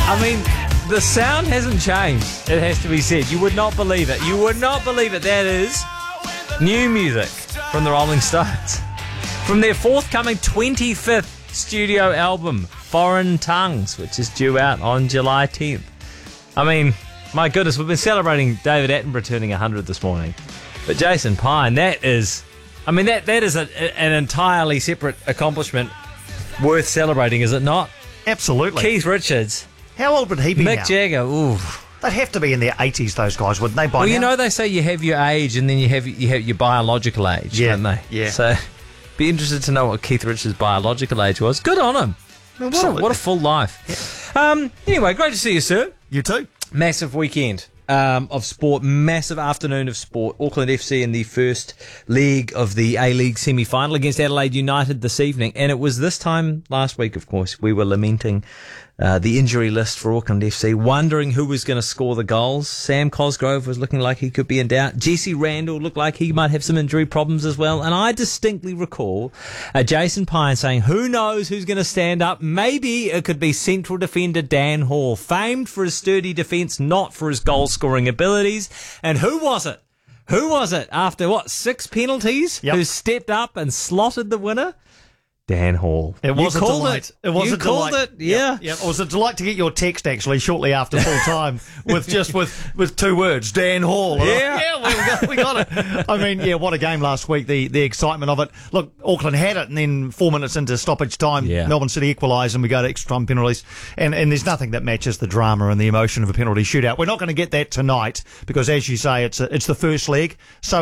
I mean, the sound hasn't changed, it has to be said. You would not believe it. You would not believe it. That is new music from the Rolling Stones. From their forthcoming 25th studio album, Foreign Tongues, which is due out on July 10th. I mean, my goodness, we've been celebrating David Attenborough turning 100 this morning. But Jason Pine, that is an entirely separate accomplishment worth celebrating, is it not? Absolutely. Keith Richards. How old would he be now? Mick Jagger, ooh. They'd have to be in their 80s, those guys, wouldn't they, by Well, now? you know, they say you have your age and then you have your biological age, Yeah, don't they? yeah. So, be interested to know what Keith Richards' biological age was. Good on him. What a full life. Yeah. Anyway, great to see you, sir. You too. Massive weekend of sport, massive afternoon of sport. Auckland FC in the first leg of the A-League semi-final against Adelaide United this evening. And it was this time last week, of course, we were lamenting the injury list for Auckland FC, wondering who was going to score the goals. Sam Cosgrove was looking like he could be in doubt. Jesse Randall looked like he might have some injury problems as well. And I distinctly recall Jason Pine saying, who knows who's going to stand up? Maybe it could be central defender Dan Hall, famed for his sturdy defence, not for his goal-scoring abilities. And who was it? Who was it after, 6 penalties? Yep. Who stepped up and slotted the winner? Dan Hall. It was a delight. It was a delight. It, yeah. Yep. It was a delight to get your text, actually, shortly after full time with 2 words, Dan Hall. We got it. I mean, what a game last week, the excitement of it. Look, Auckland had it, and then 4 minutes into stoppage time, Melbourne City equalised, and we go to extra time penalties. And there's nothing that matches the drama and the emotion of a penalty shootout. We're not going to get that tonight because, as you say, it's the first leg. So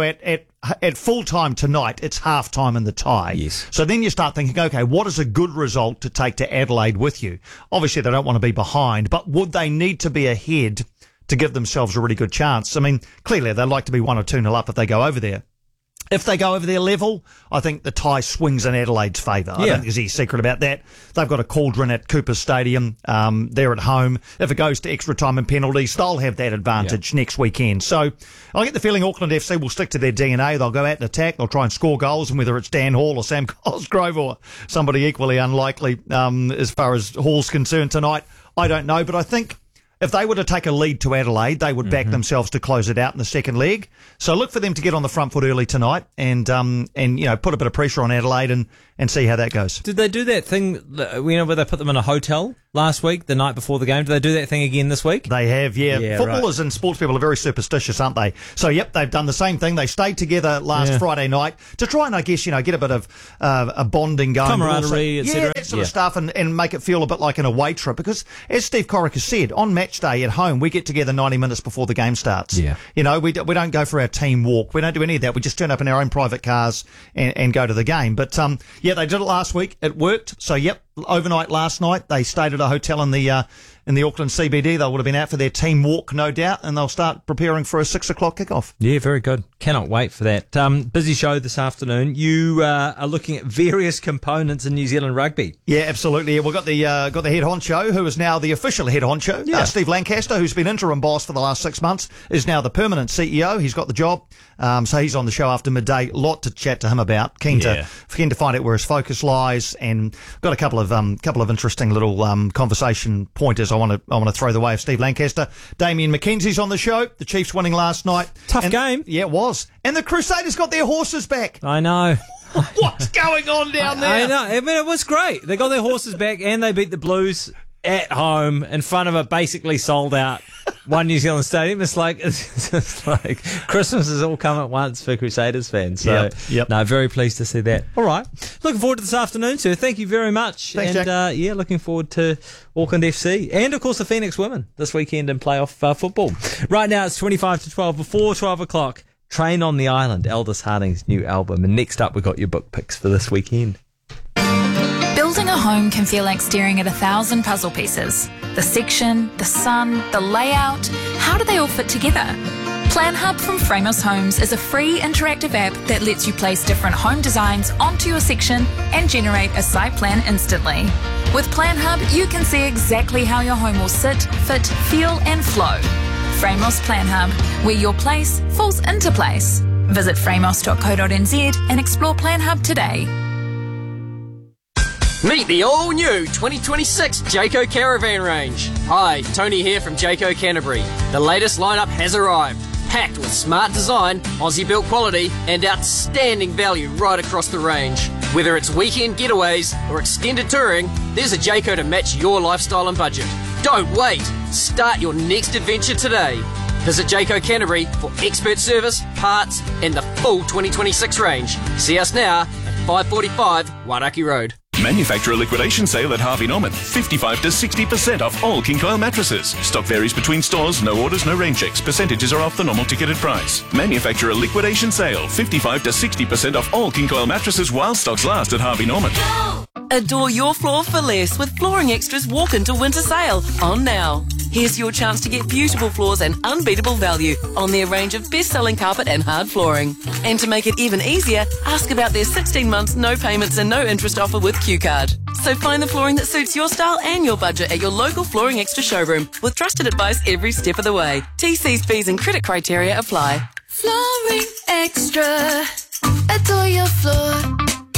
at full time tonight, it's half time in the tie. Yes. So then you start thinking, okay, what is a good result to take to Adelaide with you? Obviously, they don't want to be behind, but would they need to be ahead to give themselves a really good chance? I mean, clearly they'd like to be 1 or 2-0 up if they go over there. If they go over their level, I think the tie swings in Adelaide's favour. I don't think there's any secret about that. They've got a cauldron at Cooper Stadium. They're at home. If it goes to extra time and penalties, they'll have that advantage next weekend. So I get the feeling Auckland FC will stick to their DNA. They'll go out and attack. They'll try and score goals, and whether it's Dan Hall or Sam Cosgrove or somebody equally unlikely as far as Hall's concerned tonight, I don't know. But I think if they were to take a lead to Adelaide, they would back themselves to close it out in the second leg. So look for them to get on the front foot early tonight and put a bit of pressure on Adelaide and see how that goes. Did they do that thing, where they put them in a hotel last week, the night before the game? Did they do that thing again this week? They have, yeah. Footballers and sports people are very superstitious, aren't they? So, they've done the same thing. They stayed together last Friday night to try and, I guess, get a bit of a bonding going. Camaraderie, etc. Yeah, that sort of stuff, and make it feel a bit like an away trip. Because, as Steve Corica has said, on match day at home, we get together 90 minutes before the game starts. Yeah. We don't go for our team walk. We don't do any of that. We just turn up in our own private cars and go to the game. But, they did it last week. It worked. So, overnight last night, they stayed at a hotel in the Auckland CBD. They would have been out for their team walk, no doubt, and they'll start preparing for a 6 o'clock kickoff. Yeah, very good. Cannot wait for that. Busy show this afternoon. You are looking at various components in New Zealand rugby. Yeah, absolutely. We've got the head honcho, who is now the official head honcho. Steve Lancaster, who's been interim boss for the last 6 months, is now the permanent CEO. He's got the job. So he's on the show after midday. Lot to chat to him about. Keen to find out where his focus lies, and got a couple of interesting little conversation pointers I want to throw the way of Steve Lancaster. Damien McKenzie's on the show. The Chiefs winning last night. Tough game. Yeah, it was. And the Crusaders got their horses back. I know. What's going on down there? I know. I mean, it was great. They got their horses back and they beat the Blues at home in front of a basically sold out One New Zealand Stadium. It's like Christmas has all come at once for Crusaders fans. So, no, very pleased to see that. All right. Looking forward to this afternoon, sir. Thank you very much. Thanks, and, Jack. Looking forward to Auckland FC and, of course, the Phoenix women this weekend in playoff football. Right now, it's 25 to 12. Before 12 o'clock, Train on the Island, Aldous Harding's new album. And next up, we've got your book picks for this weekend. Building a home can feel like staring at 1,000 puzzle pieces. The section, the sun, the layout, how do they all fit together? PlanHub from Framos Homes is a free interactive app that lets you place different home designs onto your section and generate a site plan instantly. With PlanHub, you can see exactly how your home will sit, fit, feel and flow. Framos PlanHub, where your place falls into place. Visit framos.co.nz and explore PlanHub today. Meet the all-new 2026 Jayco Caravan range. Hi, Tony here from Jayco Canterbury. The latest lineup has arrived, packed with smart design, Aussie-built quality and outstanding value right across the range. Whether it's weekend getaways or extended touring, there's a Jayco to match your lifestyle and budget. Don't wait! Start your next adventure today. Visit Jayco Canterbury for expert service, parts and the full 2026 range. See us now at 545 Wairaki Road. Manufacturer liquidation sale at Harvey Norman. 55 to 60% off all King Coil mattresses. Stock varies between stores. No orders, no rain checks. Percentages are off the normal ticketed price. Manufacturer liquidation sale. 55 to 60% off all King Coil mattresses while stocks last at Harvey Norman. Adore your floor for less with Flooring Extra's Walk Into Winter Sale on now. Here's your chance to get beautiful floors and unbeatable value on their range of best-selling carpet and hard flooring. And to make it even easier, ask about their 16 months no payments and no interest offer with Q-Card. So find the flooring that suits your style and your budget at your local Flooring Extra showroom with trusted advice every step of the way. TC's fees and credit criteria apply. Flooring Extra. Adore your floor.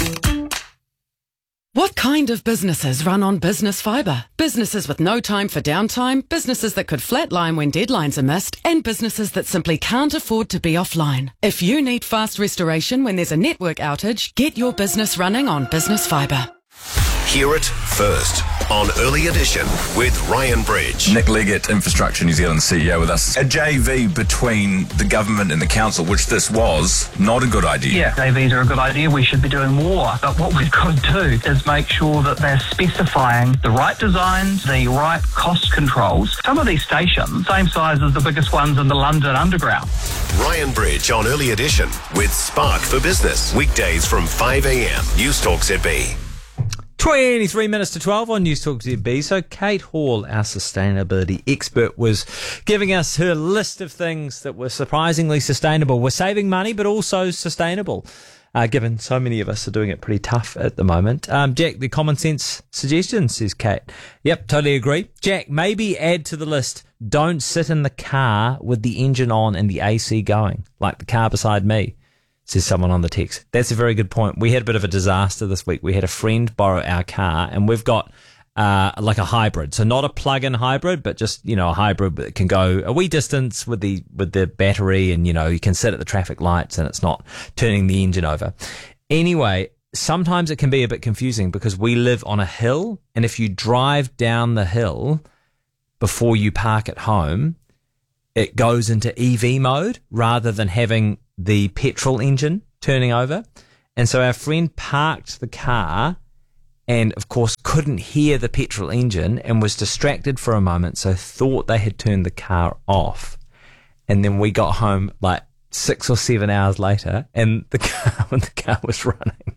What kind of businesses run on business fibre? Businesses with no time for downtime, businesses that could flatline when deadlines are missed, and businesses that simply can't afford to be offline. If you need fast restoration when there's a network outage, get your business running on business fibre. Hear it first on Early Edition with Ryan Bridge. Nick Leggett, Infrastructure New Zealand CEO with us. A JV between the government and the council, which this was, not a good idea. Yeah, JVs are a good idea. We should be doing more. But what we've got to do is make sure that they're specifying the right designs, the right cost controls. Some of these stations, same size as the biggest ones in the London Underground. Ryan Bridge on Early Edition with Spark for Business. Weekdays from 5 a.m. News Talk ZB. 23 minutes to 12 on News Talk ZB. So Kate Hall, our sustainability expert, was giving us her list of things that were surprisingly sustainable. We're saving money, but also sustainable, given so many of us are doing it pretty tough at the moment. Jack, the common sense suggestion, says Kate. Yep, totally agree. Jack, maybe add to the list, don't sit in the car with the engine on and the AC going, like the car beside me, says someone on the text. That's a very good point. We had a bit of a disaster this week. We had a friend borrow our car, and we've got like a hybrid. So not a plug-in hybrid, but just, you know, a hybrid that can go a wee distance with the battery, and, you know, you can sit at the traffic lights and it's not turning the engine over. Anyway, sometimes it can be a bit confusing because we live on a hill, and if you drive down the hill before you park at home, it goes into EV mode rather than having the petrol engine turning over. And so our friend parked the car and, of course, couldn't hear the petrol engine and was distracted for a moment, so thought they had turned the car off. And then we got home like 6 or 7 hours later, and the car was running.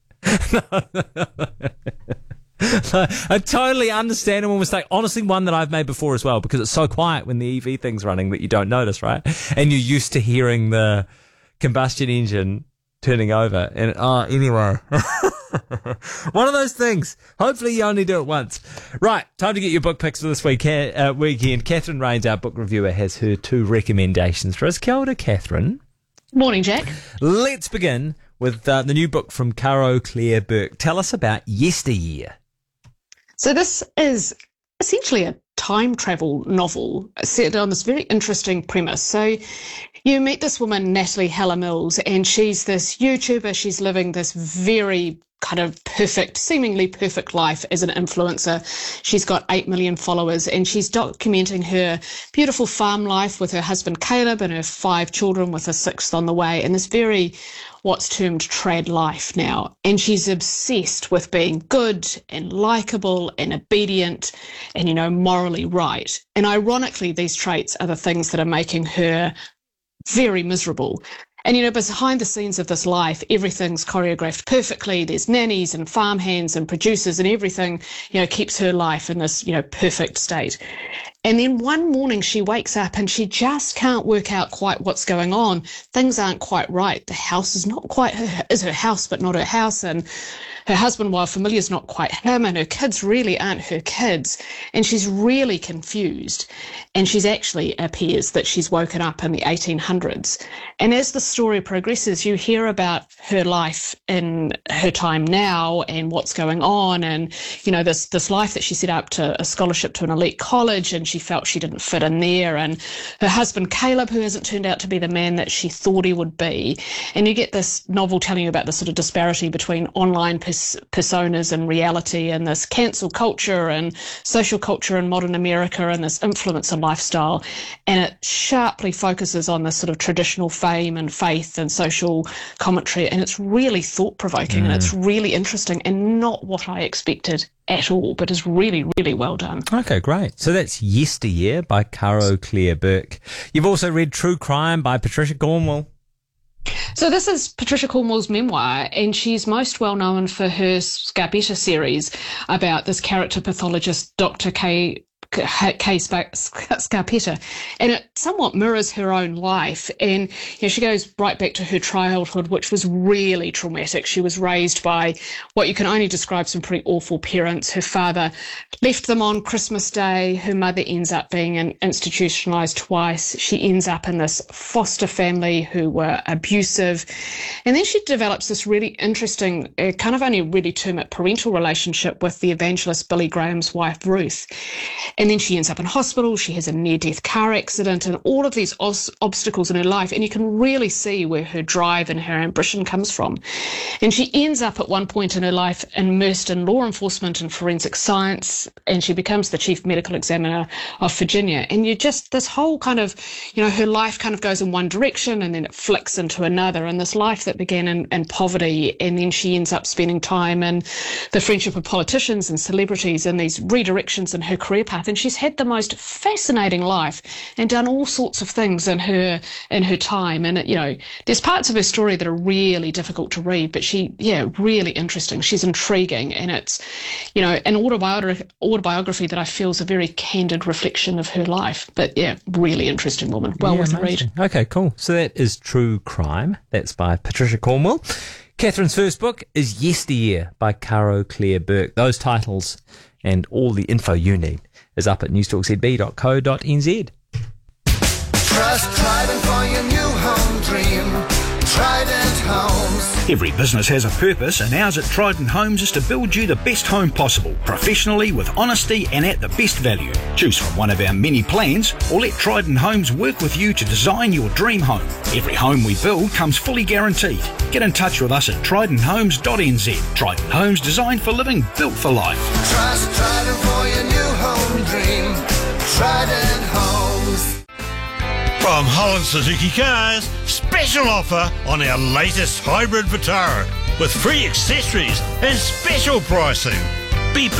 A totally understandable mistake. Honestly, one that I've made before as well, because it's so quiet when the EV thing's running that you don't notice, right? And you're used to hearing the combustion engine turning over. And anyway, one of those things. Hopefully you only do it once. Right, time to get your book picks for this weekend. Catherine Rains, our book reviewer, has her 2 recommendations for us. Kia ora, Catherine. Morning, Jack. Let's begin with the new book from Caro Claire Burke. Tell us about Yesteryear. So this is essentially a time travel novel set on this very interesting premise. So you meet this woman, Natalie Heller Mills, and she's this YouTuber. She's living this very kind of perfect, seemingly perfect life as an influencer. She's got 8 million followers, and she's documenting her beautiful farm life with her husband Caleb and her 5 children, with a 6th on the way, and this very what's termed trad life now. And she's obsessed with being good and likable and obedient and, you know, morally right. And ironically, these traits are the things that are making her very miserable. And, you know, behind the scenes of this life, everything's choreographed perfectly. There's nannies and farmhands and producers, and everything, you know, keeps her life in this, you know, perfect state. And then one morning she wakes up and she just can't work out quite what's going on. Things aren't quite right. The house is not quite her, is her house, but not her house. And her husband, while familiar, is not quite him, and her kids really aren't her kids. And she's really confused. And she's actually appears that she's woken up in the 1800s. And as the story progresses, you hear about her life in her time now and what's going on. And, you know, this life that she set up to a scholarship to an elite college, and she felt she didn't fit in there. And her husband, Caleb, who hasn't turned out to be the man that she thought he would be. And you get this novel telling you about the sort of disparity between online personas and reality, and this cancel culture and social culture in modern America, and this influencer lifestyle. And it sharply focuses on this sort of traditional fame and faith and social commentary. And it's really thought-provoking and it's really interesting, and not what I expected at all, but is really, really well done. Okay, great. So that's Yesteryear by Caro Claire Burke. You've also read True Crime by Patricia Cornwell. So this is Patricia Cornwell's memoir, and she's most well known for her Scarpetta series about this character pathologist, Dr. Kay Scarpetta, and it somewhat mirrors her own life. And she goes right back to her childhood, which was really traumatic. She was raised by what you can only describe some pretty awful parents. Her father left them on Christmas Day. Her mother ends up being institutionalized twice. She ends up in this foster family who were abusive. And then she develops this really interesting, kind of only really term it parental relationship with the evangelist Billy Graham's wife, Ruth. And then she ends up in hospital. She has a near-death car accident and all of these obstacles in her life. And you can really see where her drive and her ambition comes from. And she ends up at one point in her life immersed in law enforcement and forensic science. And she becomes the chief medical examiner of Virginia. And this whole kind of, her life kind of goes in one direction and then it flicks into another. And this life that began in poverty, and then she ends up spending time in the friendship of politicians and celebrities and these redirections in her career path. And she's had the most fascinating life and done all sorts of things in her time. And, there's parts of her story that are really difficult to read, but really interesting. She's intriguing, and it's, an autobiography that I feel is a very candid reflection of her life. But, really interesting woman. Well worth a read. Okay, cool. So that is True Crime. That's by Patricia Cornwell. Catherine's first book is Yesteryear by Caro Claire Burke. Those titles and all the info you need is up at newstalkzb.co.nz. Trust Trident for your new home dream. Trident Homes. Every business has a purpose, and ours at Trident Homes is to build you the best home possible, professionally, with honesty and at the best value. Choose from one of our many plans, or let Trident Homes work with you to design your dream home. Every home we build comes fully guaranteed. Get in touch with us at tridenthomes.nz. Trident Homes, designed for living, built for life. Trust Trident for your new home dream. Trident Homes. From Holland Suzuki Cars, special offer on our latest hybrid Vitara with free accessories and special pricing. Be